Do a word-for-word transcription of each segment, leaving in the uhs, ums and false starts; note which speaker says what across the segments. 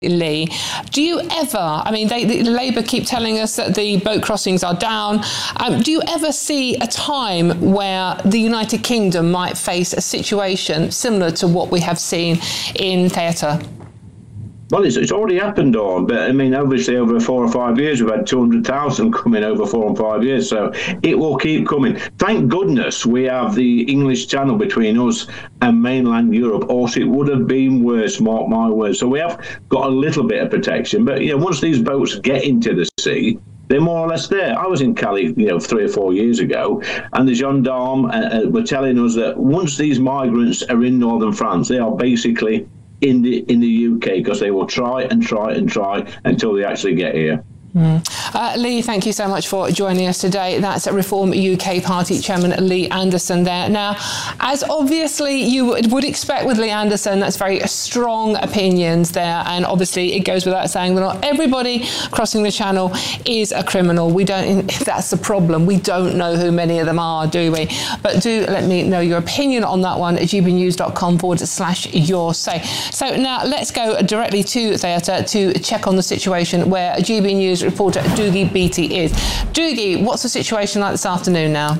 Speaker 1: Lee, do you ever, I mean, they, the Labour keep telling us that the boat crossings are down. Um, do you ever see a time where the United Kingdom might face a situation similar to what we have seen in theatre?
Speaker 2: Well, it's, it's already happened, Dawn, but I mean, obviously over four or five years, we've had two hundred thousand coming over four and five years, so it will keep coming. Thank goodness we have the English Channel between us and mainland Europe, or it would have been worse, mark my words. So we have got a little bit of protection, but, you know, once these boats get into the sea, they're more or less there. I was in Calais, you know, three or four years ago, and the gendarmes uh, were telling us that once these migrants are in northern France, they are basically in the in the U K, because they will try and try and try until they actually get here.
Speaker 1: Mm. Uh, Lee, thank you so much for joining us today. That's Reform U K Party Chairman Lee Anderson there. Now, as obviously you would, would expect with Lee Anderson, that's very strong opinions there, and obviously it goes without saying that not everybody crossing the channel is a criminal. We don't, that's the problem, we don't know who many of them are, do we? But do let me know your opinion on that one at gbnews.com forward slash your say. So now let's go directly to theatre to check on the situation where G B News reporter Doogie Beattie is. Doogie, what's the situation like this afternoon now?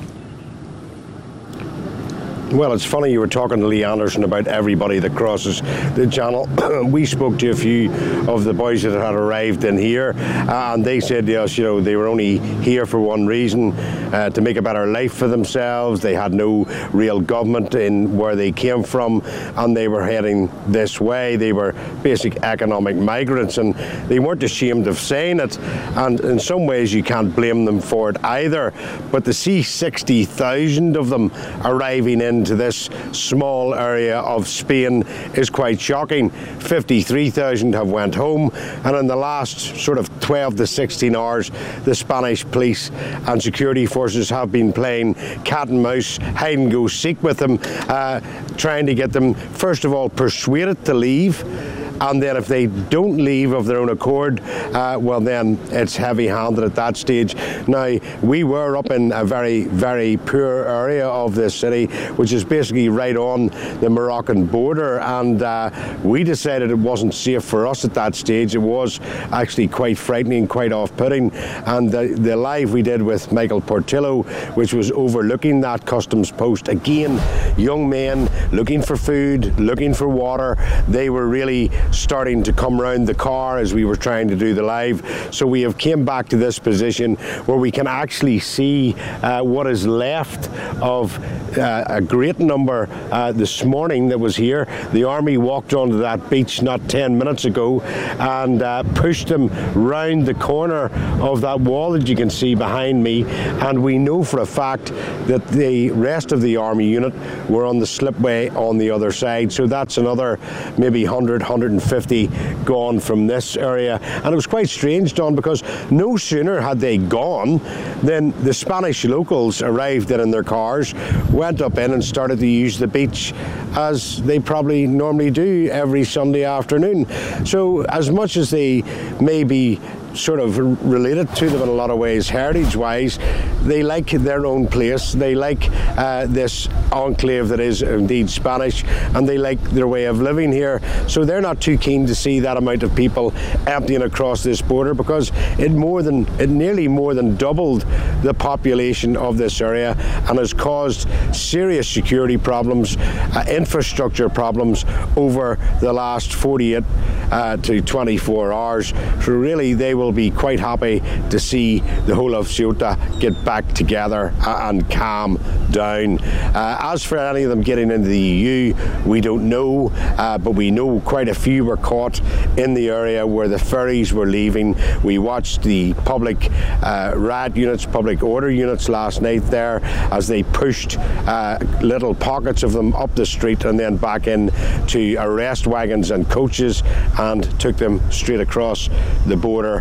Speaker 3: Well, it's funny you were talking to Lee Anderson about everybody that crosses the channel. We spoke to a few of the boys that had arrived in here, uh, and they said to us, you know, they were only here for one reason, uh, to make a better life for themselves. They had no real government in where they came from, and they were heading this way. They were basic economic migrants, and they weren't ashamed of saying it. And in some ways, you can't blame them for it either. But to see sixty thousand of them arriving in to this small area of Spain is quite shocking. fifty-three thousand have went home, and in the last sort of twelve to sixteen hours, the Spanish police and security forces have been playing cat and mouse, hide and go seek with them, uh, trying to get them, first of all, persuaded to leave. And then if they don't leave of their own accord, uh, well then it's heavy-handed at that stage. Now, we were up in a very, very poor area of this city, which is basically right on the Moroccan border, and uh, we decided it wasn't safe for us at that stage. It was actually quite frightening, quite off-putting, and the, the live we did with Michael Portillo, which was overlooking that customs post, again, young men looking for food, looking for water. They were really starting to come round the car as we were trying to do the live. So we have came back to this position where we can actually see uh, what is left of uh, a great number uh, this morning that was here. The army walked onto that beach not ten minutes ago and uh, pushed them round the corner of that wall that you can see behind me, and we know for a fact that the rest of the army unit were on the slipway on the other side. So that's another maybe one hundred, one hundred fifty gone from this area. And it was quite strange, Don, because no sooner had they gone than the Spanish locals arrived in, in their cars, went up in and started to use the beach as they probably normally do every Sunday afternoon. So as much as they may be sort of related to them in a lot of ways, heritage-wise, they like their own place. They like uh, this enclave that is indeed Spanish, and they like their way of living here. So they're not too keen to see that amount of people emptying across this border, because it more than it nearly more than doubled the population of this area and has caused serious security problems, uh, infrastructure problems over the last forty-eight uh, to twenty-four hours. So really, they will be quite happy to see the whole of Ceuta get back together and calm down. Uh, as for any of them getting into the E U, we don't know, uh, but we know quite a few were caught in the area where the ferries were leaving. We watched the public uh, R A D units, public order units last night there as they pushed uh, little pockets of them up the street and then back in to arrest wagons and coaches and took them straight across the border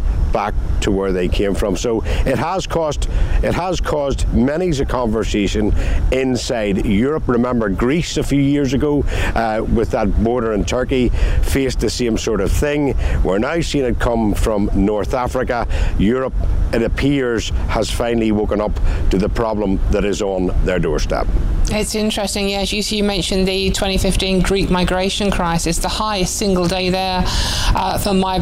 Speaker 3: back to where they came from. So it has caused it has caused many a conversation inside Europe. Remember, Greece a few years ago uh, with that border in Turkey faced the same sort of thing. We're now seeing it come from North Africa. Europe, it appears, has finally woken up to the problem that is on their doorstep.
Speaker 1: It's interesting, yes. You, you mentioned the twenty fifteen Greek migration crisis, the highest single day there uh, for migrants.